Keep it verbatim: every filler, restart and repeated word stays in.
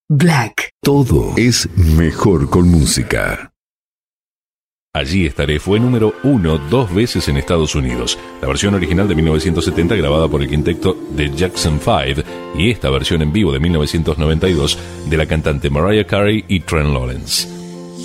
Black. Todo es mejor con música. Allí estaré fue número uno dos veces en Estados Unidos. La versión original de mil novecientos setenta grabada por el quinteto de Jackson five y esta versión en vivo de mil novecientos noventa y dos de la cantante Mariah Carey y Trent Lawrence.